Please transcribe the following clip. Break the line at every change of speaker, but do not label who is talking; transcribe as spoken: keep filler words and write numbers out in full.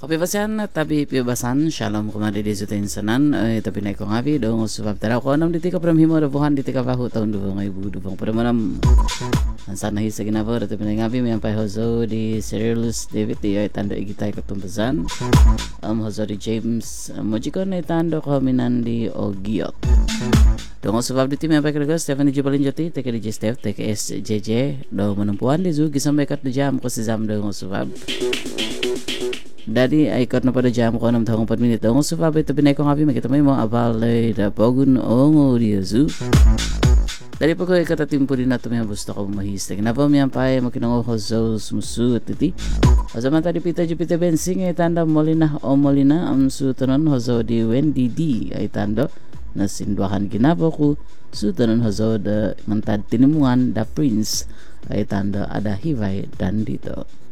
Kapibasan at tabi pibasan shalom kumari di sa tinsanan ay tapi na ko ngabi dong usubab tara ko anam diti ka pram himo buhan diti ka bahu taon dubong ay budu bang peramanam ansan nahi sa ginabo tapi na ngabi may ampay hozo di Cyrillus David ay tanda igitay katumbasan am hozo di James mojikon ay tando ko minan di Ogiot dong usubab diti may ampay kalaga Stephanie Jubalin Joti teka di Steph teka S J J dong manumpuan di Zu gisamay kat di jam ko si Zam dong usubab Dadi ay ikot na pada jam ko enam tahun empat menit dong supaya itu binay ko ngabi makita mo mo abalay da pogun ongo diazu Dari pag ko ikata timpo din nato may gusto ko mahista kinapa mi ampay makinong hozo sumusu titi o zaman tadi pita jupita bensing ay tanda molina o molina am sutanon hozo di Wendy D ay tando na sindwahan kinapa ko sutanon hozo da mantad tinimuan da Prince ay tanda ada hivay dan dito